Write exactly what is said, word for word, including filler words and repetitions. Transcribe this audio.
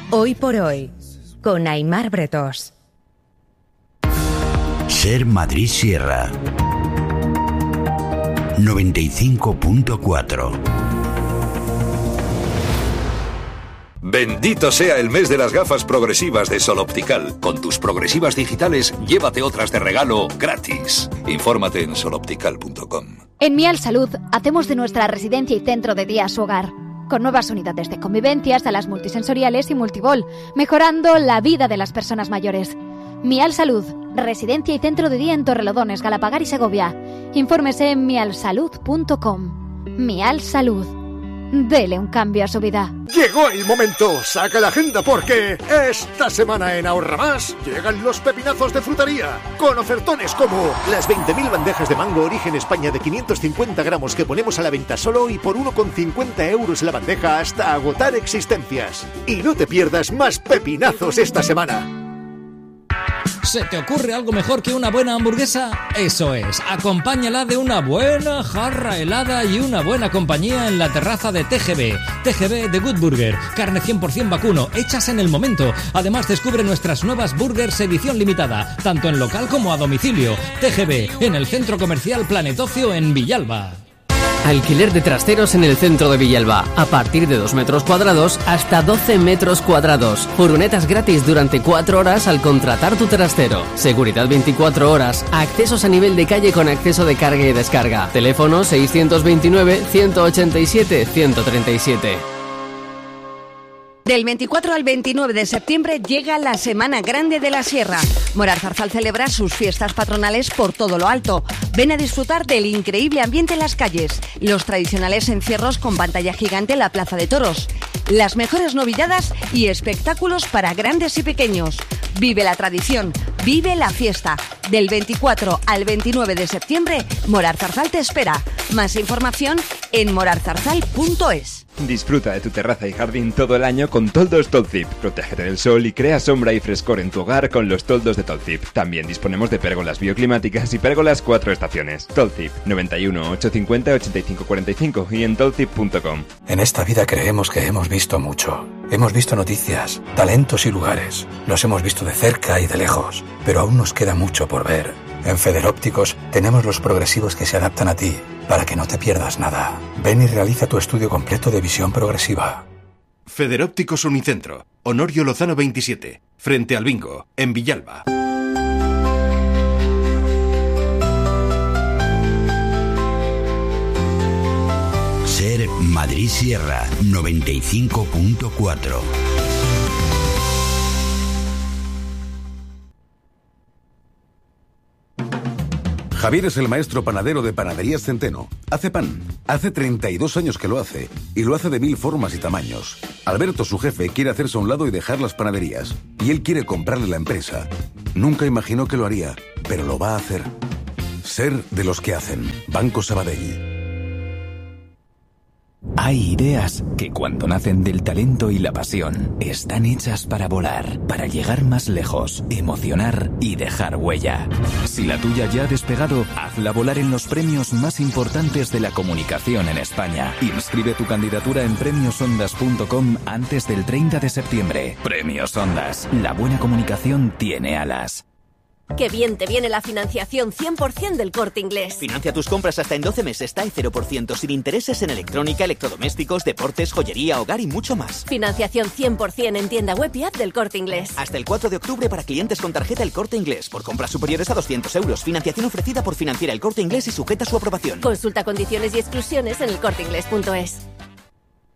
Hoy por hoy, con Aimar Bretós. Ser Madrid Sierra noventa y cinco punto cuatro. Bendito sea el mes de las gafas progresivas de Sol Optical. Con tus progresivas digitales, llévate otras de regalo gratis. Infórmate en sol optical punto com. En Mial Salud hacemos de nuestra residencia y centro de día su hogar, con nuevas unidades de convivencia, salas multisensoriales y multibol, mejorando la vida de las personas mayores. Mial Salud, residencia y centro de día en Torrelodones, Galapagar y Segovia. Infórmese en mial salud punto com. Mial Salud. Dele un cambio a su vida. Llegó el momento, saca la agenda porque esta semana en Ahorra Más llegan los pepinazos de frutería, con ofertones como las veinte mil bandejas de mango Origen España de quinientos cincuenta gramos que ponemos a la venta solo y por uno con cincuenta euros la bandeja hasta agotar existencias. Y no te pierdas más pepinazos esta semana. ¿Se te ocurre algo mejor que una buena hamburguesa? Eso es, acompáñala de una buena jarra helada y una buena compañía en la terraza de T G B. T G B de Good Burger, carne cien por ciento vacuno, hechas en el momento. Además descubre nuestras nuevas burgers edición limitada, tanto en local como a domicilio. T G B, en el Centro Comercial Planet Ocio en Villalba. Alquiler de trasteros en el centro de Villalba. A partir de dos metros cuadrados hasta doce metros cuadrados. Furgonetas gratis durante cuatro horas al contratar tu trastero. Seguridad veinticuatro horas. Accesos a nivel de calle con acceso de carga y descarga. Teléfono seiscientos veintinueve, ciento ochenta y siete, ciento treinta y siete. Del veinticuatro al veintinueve de septiembre llega la Semana Grande de la Sierra. Morar Zarzal celebra sus fiestas patronales por todo lo alto. Ven a disfrutar del increíble ambiente en las calles, los tradicionales encierros con pantalla gigante en la Plaza de Toros, las mejores novilladas y espectáculos para grandes y pequeños. Vive la tradición, vive la fiesta. Del veinticuatro al veintinueve de septiembre, Morar Zarzal te espera. Más información en morar zarzal punto es. Disfruta de tu terraza y jardín todo el año con toldos Tolzip. Protégete del sol y crea sombra y frescor en tu hogar con los toldos de Tolzip. También disponemos de pérgolas bioclimáticas y pérgolas cuatro estaciones. Tolzip, noventa y uno, ochocientos cincuenta, ochenta y cinco cuarenta y cinco y en tolzip punto com. En esta vida creemos que hemos visto mucho. Hemos visto noticias, talentos y lugares. Los hemos visto de cerca y de lejos. Pero aún nos queda mucho por ver. En Federópticos tenemos los progresivos que se adaptan a ti, para que no te pierdas nada. Ven y realiza tu estudio completo de visión progresiva. Federópticos Unicentro, Honorio Lozano veintisiete, frente al Bingo, en Villalba. Ser Madrid Sierra noventa y cinco punto cuatro. Javier es el maestro panadero de Panaderías Centeno. Hace pan. Hace treinta y dos años que lo hace. Y lo hace de mil formas y tamaños. Alberto, su jefe, quiere hacerse a un lado y dejar las panaderías. Y él quiere comprarle la empresa. Nunca imaginó que lo haría, pero lo va a hacer. Ser de los que hacen. Banco Sabadell. Hay ideas que cuando nacen del talento y la pasión están hechas para volar, para llegar más lejos, emocionar y dejar huella. Si la tuya ya ha despegado, hazla volar en los premios más importantes de la comunicación en España. Inscribe tu candidatura en premios ondas punto com antes del treinta de septiembre. Premios Ondas. La buena comunicación tiene alas. ¡Qué bien te viene la financiación cien por ciento del Corte Inglés! Financia tus compras hasta en doce meses, T A E cero por ciento, sin intereses en electrónica, electrodomésticos, deportes, joyería, hogar y mucho más. Financiación cien por ciento en tienda web y app del Corte Inglés. Hasta el cuatro de octubre para clientes con tarjeta El Corte Inglés. Por compras superiores a doscientos euros. Financiación ofrecida por Financiera El Corte Inglés y sujeta a su aprobación. Consulta condiciones y exclusiones en el corte inglés punto es.